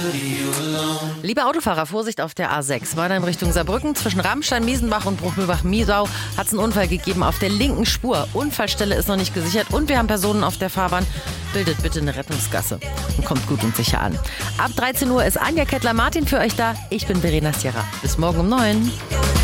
Liebe Autofahrer, Vorsicht auf der A6. Weiter in Richtung Saarbrücken. Zwischen Rammstein, Miesenbach und Bruchmühlbach-Miesau hat es einen Unfall gegeben auf der linken Spur. Unfallstelle ist noch nicht gesichert und wir haben Personen auf der Fahrbahn. Bildet bitte eine Rettungsgasse und kommt gut und sicher an. Ab 13 Uhr ist Anja Kettler-Martin für euch da. Ich bin Verena Sierra. Bis morgen um 9.